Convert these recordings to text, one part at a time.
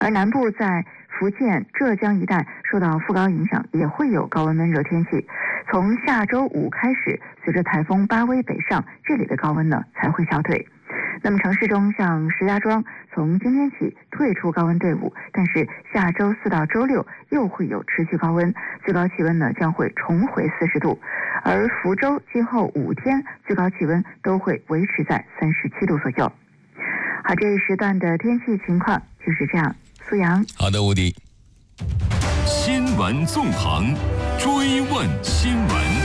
而南部在福建、浙江一带受到副高影响，也会有高温闷热天气。从下周5开始，随着台风巴威北上，这里的高温呢才会消退。那么城市中像石家庄从今天起退出高温队伍，但是下周4到周6又会有持续高温，最高气温呢将会重回40度。而福州今后5天最高气温都会维持在37度左右。好，这一时段的天气情况就是这样。苏阳， 好的，吴迪。 新闻纵横，追问新闻。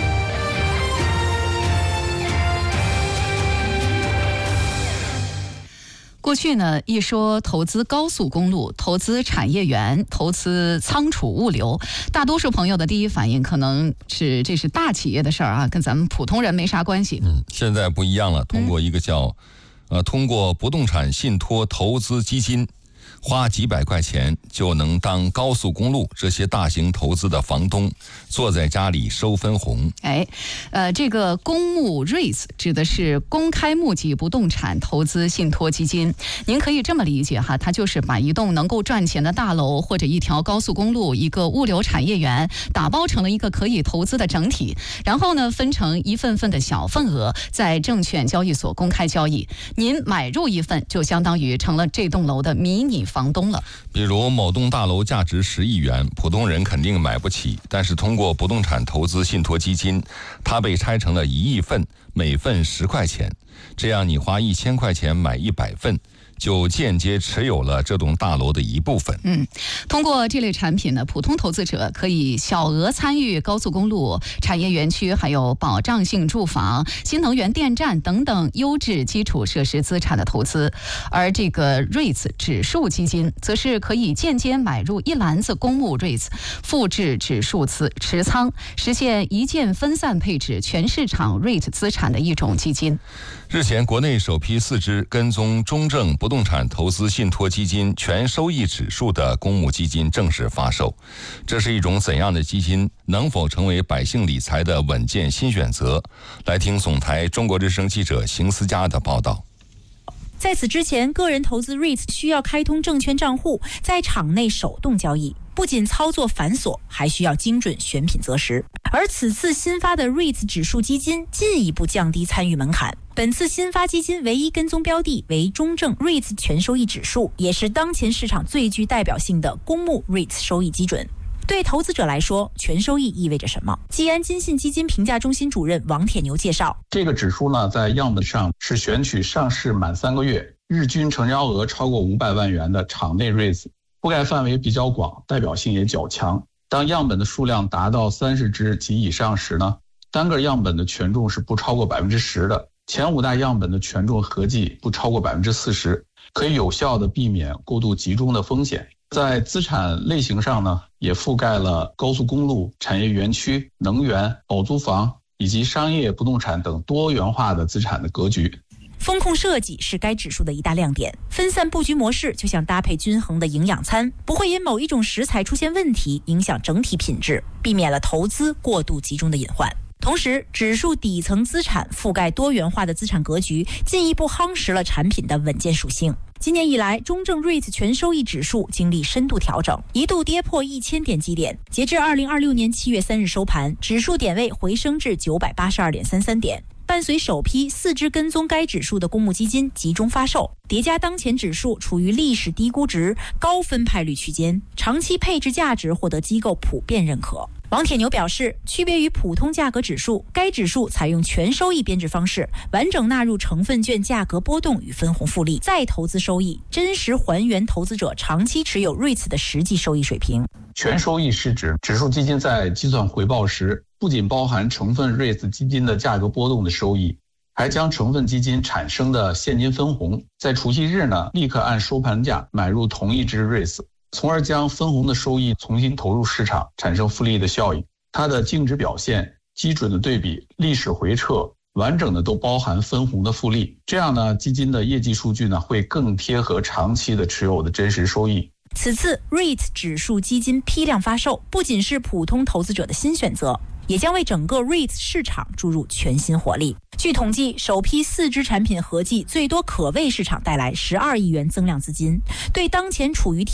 过去呢，一说投资高速公路、投资产业园、投资仓储物流，大多数朋友的第一反应可能是这是大企业的事儿啊，跟咱们普通人没啥关系。 现在不一样了，通过一个叫通过不动产信托投资基金，花几百块钱就能当高速公路这些大型投资的房东，坐在家里收分红。 这个公募 REITs 指的是公开募集不动产投资信托基金。您可以这么理解哈，它就是把一栋能够赚钱的大楼或者一条高速公路、一个物流产业园打包成了一个可以投资的整体，然后呢分成一份份的小份额，在证券交易所公开交易。您买入一份，就相当于成了这栋楼的迷你房东了。 比如某栋大楼价值10亿元，普通人肯定买不起，但是通过不动产投资信托基金，它被拆成了1亿份，每份10块钱，这样你花1000块钱买100份，就间接持有了这栋大楼的一部分。 通过这类产品呢，普通投资者可以小额参与高速公路、产业园区，还有保障性住房、新能源电站等等优质基础设施资产的投资。而这个 REITs 指数基金，则是可以间接买入一篮子公募 REITs， 复制指数持仓，实现一键分散配置全市场 REIT 资产的一种基金。 日前，国内首批4只跟踪中证不动产投资信托基金全收益指数的公募基金正式发售。这是一种怎样的基金？能否成为百姓理财的稳健新选择？来听总台中国之声记者邢思佳的报道。 在此之前，个人投资 REITs 需要开通证券账户，在场内手动交易，不仅操作繁琐，还需要精准选品择时。而此次新发的 REITs 指数基金进一步降低参与门槛。本次新发基金唯一跟踪标的为中证 REITs 全收益指数，也是当前市场最具代表性的公募 REITs 收益基准。对投资者来说，全收益意味着什么？济安金信基金评价中心主任王铁牛介绍， 这个指数呢，在样本上是选取上市满3个月，日均成交额超过500万元的场内 REITs， 覆盖范围比较广，代表性也较强。当样本的数量达到30只及以上时呢，单个样本的权重是不超过10%的，前5大样本的权重合计不超过40%，可以有效的避免过度集中的风险。在资产类型上呢，也覆盖了高速公路、产业园区、能源、保租房以及商业不动产等多元化的资产的格局。 风控设计是该指数的一大亮点，分散布局模式就像搭配均衡的营养餐，不会因某一种食材出现问题影响整体品质，避免了投资过度集中的隐患。同时，指数底层资产覆盖多元化的资产格局，进一步夯实了产品的稳健属性。今年以来，中证 REITs 全收益指数经历深度调整，一度跌破1000点基点。截至2026年7月3日收盘，指数点位回升至982.33点。伴随首批4只跟踪该指数的公募基金集中发售，叠加当前指数处于历史低估值、高分派率区间，长期配置价值获得机构普遍认可。王铁牛表示，区别于普通价格指数，该指数采用全收益编制方式，完整纳入成分券价格波动与分红复利，再投资收益，真实还原投资者长期持有 REITs 的实际收益水平。 全收益是指指数基金在计算回报时，不仅包含成分 REITs 基金的价格波动的收益，还将成分基金产生的现金分红，在除息日呢，立刻按收盘价买入同一只 REITs， 从而将分红的收益重新投入市场，产生复利的效应。它的净值表现、基准的对比、历史回撤，完整的都包含分红的复利。这样呢，基金的业绩数据呢，会更贴合长期的持有的真实收益。 此次 REIT 指数基金批量发售，不仅是普通投资者的新选择，也将为整个 REIT 市场注入全新活力。据统计，首批4只产品合计最多可为市场带来12亿元增量资金，对当前处于